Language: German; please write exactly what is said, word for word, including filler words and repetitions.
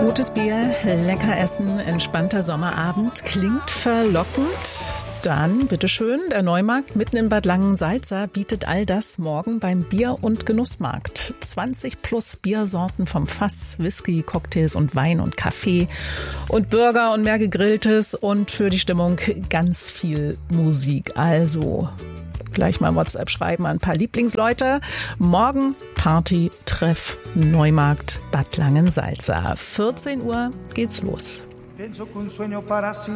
Gutes Bier, lecker Essen, entspannter Sommerabend, klingt verlockend. Dann, bitteschön, der Neumarkt mitten in Bad Langensalza bietet all das morgen beim Bier- und Genussmarkt. zwanzig plus Biersorten vom Fass, Whisky, Cocktails und Wein und Kaffee und Burger und mehr Gegrilltes und für die Stimmung ganz viel Musik. Also gleich mal WhatsApp schreiben an ein paar Lieblingsleute. Morgen Party, Treff, Neumarkt, Bad Langensalza. vierzehn Uhr geht's los.